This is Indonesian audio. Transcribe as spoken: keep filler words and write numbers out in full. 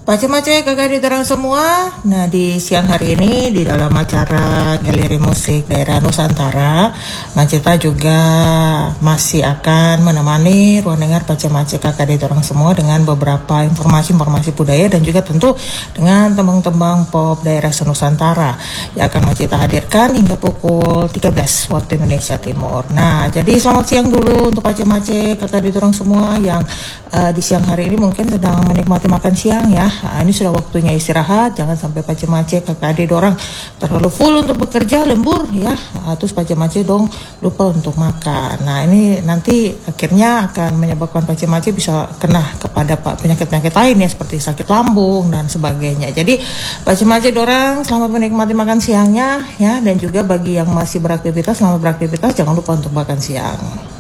Macam-macam kakak diterang semua. Nah, di siang hari ini di dalam acara Galeri Musik Daerah Nusantara, Macita juga masih akan menemani ruang dengar macam-macam kakak diterang semua dengan beberapa informasi-informasi budaya dan juga tentu dengan tembang-tembang pop daerah Nusantara yang akan Macita hadirkan hingga pukul tiga belas waktu Indonesia Timur. Nah, jadi selamat siang dulu untuk macam-macam kakak diterang semua yang uh, di siang hari ini mungkin sedang menikmati makan siang ya. Nah, ini sudah waktunya istirahat, jangan sampai pace-mace kakak adik dorang terlalu full untuk bekerja, lembur ya, nah, terus pace-mace dong lupa untuk makan. Nah, ini nanti akhirnya akan menyebabkan pace-mace bisa kena kepada penyakit-penyakit lain ya, seperti sakit lambung dan sebagainya. Jadi pace-mace dorang selamat menikmati makan siangnya ya, dan juga bagi yang masih beraktivitas, selamat beraktivitas, jangan lupa untuk makan siang.